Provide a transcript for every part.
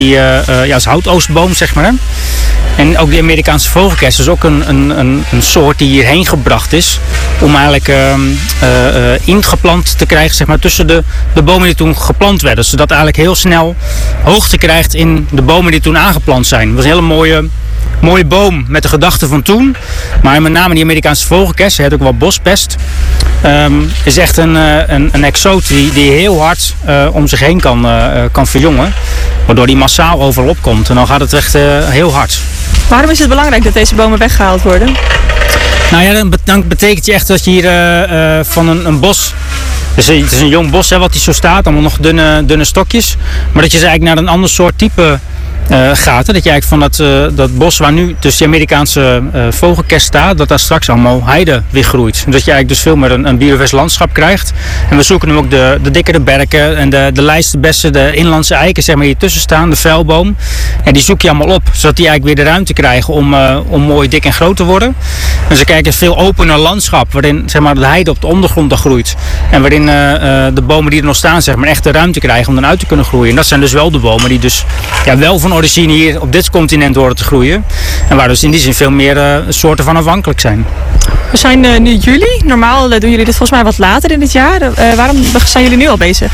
als houtoogstboom, zeg maar. Hè? En ook de Amerikaanse vogelkers is ook een soort die hierheen gebracht is. Om eigenlijk ingeplant te krijgen, zeg maar, tussen de bomen die toen geplant werden. Zodat eigenlijk heel snel hoogte krijgt in de bomen die toen aangeplant zijn. Het was een hele mooie boom met de gedachte van toen. Maar met name die Amerikaanse vogelkers, hij had ook wel bospest. Is echt een exoot die heel hard om zich heen kan verjongen. Waardoor die massaal overal opkomt. En dan gaat het echt heel hard. Waarom is het belangrijk dat deze bomen weggehaald worden? Nou ja, dan betekent je echt dat je hier van een bos... Dus het is een jong bos, hè, wat hier zo staat. Allemaal nog dunne stokjes. Maar dat je eigenlijk naar een ander soort type gaat. Hè? Dat je eigenlijk van dat bos waar nu dus de Amerikaanse vogelkers staat, dat daar straks allemaal heide weer groeit. Dat je eigenlijk dus veel meer een biodivers landschap krijgt. En we zoeken nu ook de dikkere berken en de lijstenbessen, de inlandse eiken, zeg maar, hier tussen staan, de vuilboom. En die zoek je allemaal op, zodat die eigenlijk weer de ruimte krijgen om mooi dik en groot te worden. Dus we kijken een veel opener landschap, waarin, zeg maar, de heide op de ondergrond dan groeit. En waarin de bomen die er nog staan, zeg maar, echt de ruimte krijgen om dan uit te kunnen groeien. En dat zijn dus wel de bomen die dus wel van origine hier op dit continent horen te groeien. En waar dus in die zin veel meer soorten van afhankelijk zijn. We zijn nu juli. Normaal doen jullie dit volgens mij wat later in het jaar. Waarom zijn jullie nu al bezig?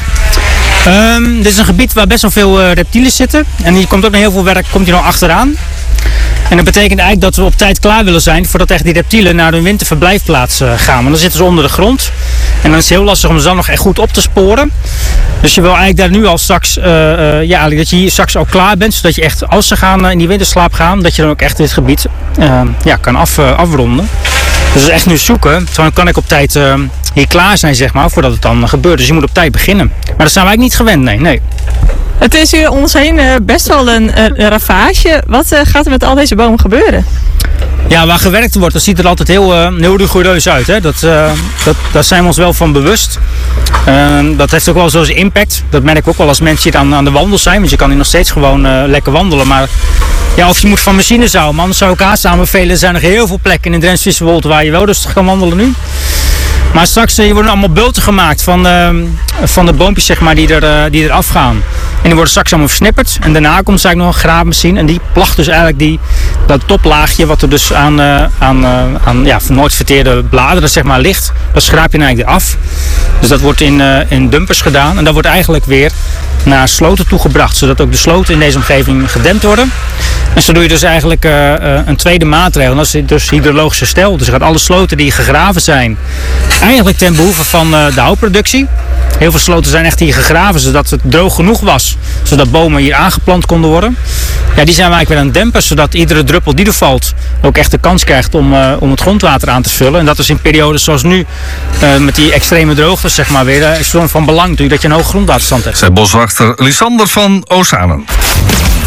Dit is een gebied waar best wel veel reptielen zitten. En hier komt ook nog heel veel werk komt hier nog achteraan. En dat betekent eigenlijk dat we op tijd klaar willen zijn voordat echt die reptielen naar hun winterverblijfplaats gaan. Want dan zitten ze onder de grond. En dan is het heel lastig om ze dan nog echt goed op te sporen. Dus je wil eigenlijk daar nu al straks, dat je hier straks al klaar bent. Zodat je echt, als ze gaan in die winterslaap gaan, dat je dan ook echt dit gebied kan afronden. Dus echt nu zoeken, dan kan ik op tijd hier klaar zijn, zeg maar, voordat het dan gebeurt. Dus je moet op tijd beginnen. Maar dat zijn wij eigenlijk niet gewend, nee. Het is hier om ons heen best wel een ravage. Wat gaat er met al deze bomen gebeuren? Ja, waar gewerkt wordt, dat ziet er altijd heel rigoureus uit. Hè? Daar zijn we ons wel van bewust. Dat heeft ook wel zo'n impact. Dat merk ik ook wel als mensen hier aan de wandel zijn. Want je kan hier nog steeds gewoon lekker wandelen. Maar ja, of je moet van machines houden. Anders zou ik haast aanbevelen. Er zijn nog heel veel plekken in de Drents-Vissewold waar je wel rustig kan wandelen nu. Maar straks hier worden allemaal bulten gemaakt van de boompjes, zeg maar, die er afgaan. En die worden straks allemaal versnipperd. En daarna komt eigenlijk nog een graafmachine. En die placht dus eigenlijk dat toplaagje wat er dus aan nooit verteerde bladeren, zeg maar, ligt. Dat schraap je eigenlijk eraf. Dus dat wordt in dumpers gedaan. En dat wordt eigenlijk weer naar sloten toegebracht. Zodat ook de sloten in deze omgeving gedempt worden. En zo doe je dus eigenlijk een tweede maatregel. Dat is dus hydrologisch herstel. Dus je gaat alle sloten die gegraven zijn, eigenlijk ten behoeve van de houtproductie. Heel veel sloten zijn echt hier gegraven zodat het droog genoeg was. Zodat bomen hier aangeplant konden worden. Ja, die zijn we eigenlijk weer aan het dempen. Zodat iedere druppel die er valt ook echt de kans krijgt om het grondwater aan te vullen. En dat is in periodes zoals nu met die extreme droogtes, zeg maar, weer van belang natuurlijk dat je een hoge grondwaterstand hebt. Zij boswachter Lisander van Oostzaanen.